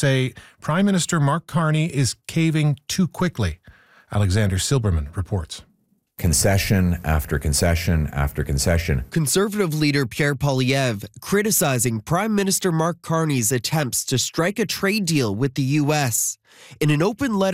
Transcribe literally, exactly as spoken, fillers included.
say Prime Minister Mark Carney is caving too quickly. Alexander Silberman reports. Concession after concession after concession. Conservative leader Pierre Poilievre criticizing Prime Minister Mark Carney's attempts to strike a trade deal with the U S. In an open letter